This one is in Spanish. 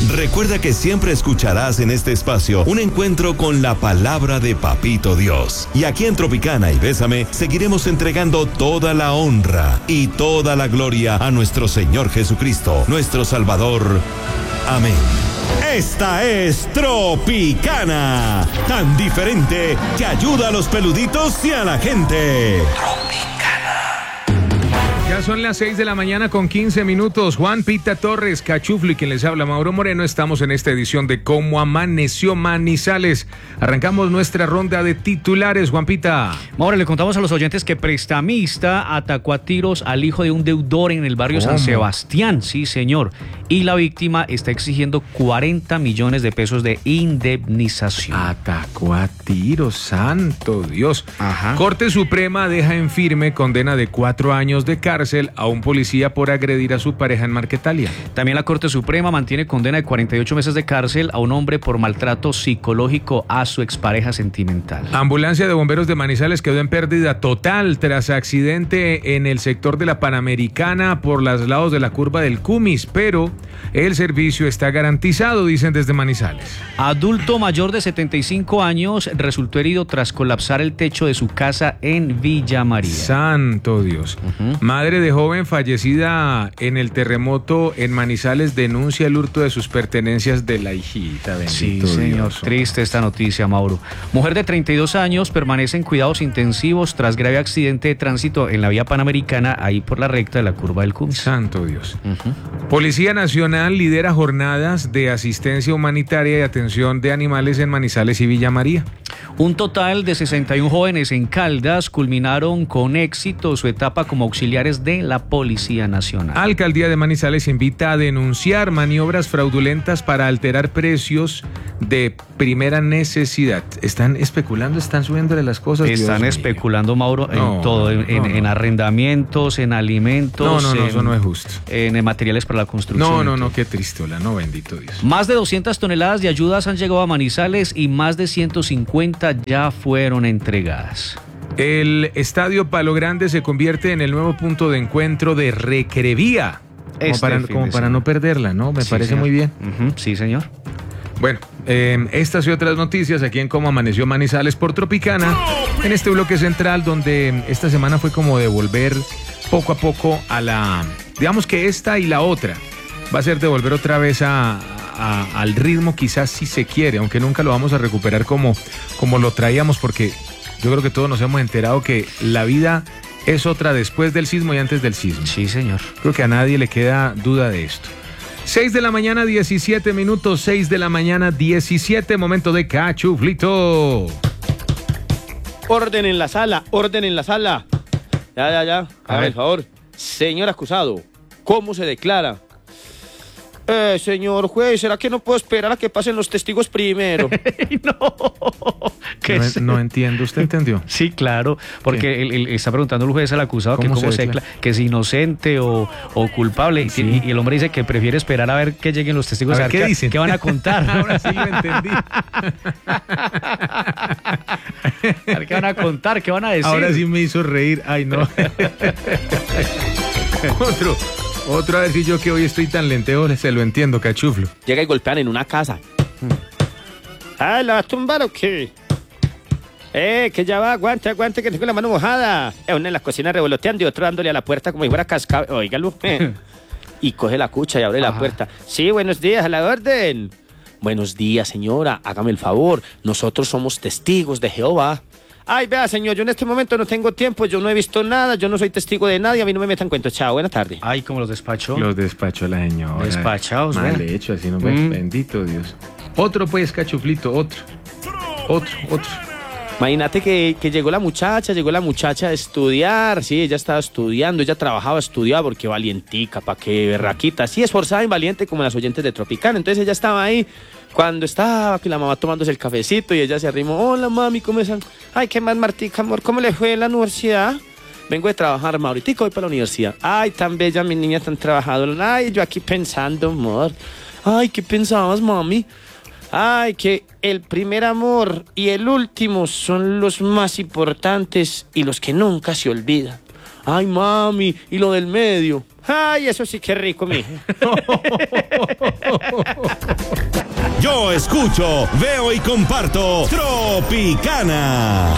Recuerda que siempre escucharás en este espacio un encuentro con la palabra de Papito Dios. Y aquí en Tropicana y Bésame seguiremos entregando toda la honra y toda la gloria a nuestro Señor Jesucristo, nuestro Salvador. Amén. Esta es Tropicana, tan diferente que ayuda a los peluditos y a la gente. Ya son las 6 de la mañana con 15 minutos. Juan Pita Torres, Cachuflo y quien les habla, Mauro Moreno. Estamos en esta edición de Cómo Amaneció Manizales. Arrancamos nuestra ronda de titulares, Juan Pita. Mauro, le contamos a los oyentes que prestamista atacó a tiros al hijo de un deudor en el barrio San Sebastián. Sí, señor. Y la víctima está exigiendo 40 millones de pesos de indemnización. Atacó a tiros, santo Dios. Ajá. Corte Suprema deja en firme condena de 4 años de cárcel a un policía por agredir a su pareja en Marquetalia. También la Corte Suprema mantiene condena de 48 meses de cárcel a un hombre por maltrato psicológico a su expareja sentimental. Ambulancia de bomberos de Manizales quedó en pérdida total tras accidente en el sector de la Panamericana por los lados de la curva del Cumis, pero el servicio está garantizado, dicen desde Manizales. Adulto mayor de 75 años resultó herido tras colapsar el techo de su casa en Villa María. Santo Dios. Madre de joven fallecida en el terremoto en Manizales denuncia el hurto de sus pertenencias de la hijita. Sí, señor. Dios. Triste esta noticia, Mauro. Mujer de 32 años permanece en cuidados intensivos tras grave accidente de tránsito en la vía Panamericana, ahí por la recta de la curva del Cumis. Santo Dios. Policía Nacional lidera jornadas de asistencia humanitaria y atención de animales en Manizales y Villa María. Un total de 61 jóvenes en Caldas culminaron con éxito su etapa como auxiliares de la Policía Nacional. Alcaldía de Manizales invita a denunciar maniobras fraudulentas para alterar precios de primera necesidad. Están especulando, están subiéndole las cosas. Están especulando, Mauro, en todo, en arrendamientos, en alimentos. No, eso no es justo. En materiales para la construcción. No, qué tristola, no, bendito Dios. Más de 200 toneladas de ayudas han llegado a Manizales y más de 150 ya fueron entregadas. El Estadio Palo Grande se convierte en el nuevo punto de encuentro de Recrevía. Como para no perderla, ¿no? Me parece señor. muy bien. Sí, señor. Bueno, estas y otras noticias aquí en Cómo Amaneció Manizales por Tropicana, en este bloque central donde esta semana fue como de volver poco a poco a la... Digamos que esta y la otra va a ser de volver otra vez al ritmo, quizás si se quiere, aunque nunca lo vamos a recuperar como lo traíamos, porque yo creo que todos nos hemos enterado que la vida es otra después del sismo y antes del sismo. Sí, señor. Creo que a nadie le queda duda de esto. 6 de la mañana, 17 minutos, 6 de la mañana, 17, momento de Cachuflito. Orden en la sala, orden en la sala. Ya. A ver, por favor. Señor acusado, ¿cómo se declara? Señor juez, ¿será que no puedo esperar a que pasen los testigos primero? No entiendo, ¿usted entendió? Sí, claro, porque él está preguntando el juez al acusado que cómo se declara, que es inocente o culpable, sí. y el hombre dice que prefiere esperar a ver que lleguen los testigos a ver qué dicen. ¿Qué van a contar? Ahora sí lo entendí. A ver qué van a contar, qué van a decir. Ahora sí me hizo reír, ay no. Otro, a ver si yo que hoy estoy tan lenteo, se lo entiendo, Cachuflo. Llega y golpean en una casa. ¿La va a tumbar o qué? Que ya va, aguante, que tengo la mano mojada. Uno en la cocina revoloteando y otro dándole a la puerta como si fuera cascabel. Óigalo. Y coge la cucha y abre la puerta. Sí, buenos días, a la orden. Buenos días, señora, hágame el favor. Nosotros somos testigos de Jehová. Ay, vea, señor, yo en este momento no tengo tiempo, yo no he visto nada, yo no soy testigo de nadie, a mí no me metan cuentos. Chao, buena tarde. Ay, ¿cómo los despachó? Los despachó la señora. Despachados, mal hecho, así no pues, bendito Dios. Otro pues, Cachuflito, otro. Imagínate que llegó la muchacha a estudiar, sí, ella estaba estudiando, ella trabajaba, estudiaba, porque valientica, pa' qué berraquita, así esforzada y valiente como las oyentes de Tropicana. Entonces ella estaba ahí, cuando estaba que la mamá tomándose el cafecito y ella se arrimó. Hola mami, ¿cómo están? Ay, ¿qué más, Martica, amor? ¿Cómo le fue en la universidad? Vengo de trabajar, Mauritico, voy para la universidad. Ay, tan bella mi niña, tan trabajadora. Ay, yo aquí pensando, amor. Ay, ¿qué pensabas, mami? Ay, que el primer amor y el último son los más importantes y los que nunca se olvidan. Ay, mami, y lo del medio. Ay, eso sí que rico, mija. Yo escucho, veo y comparto Tropicana.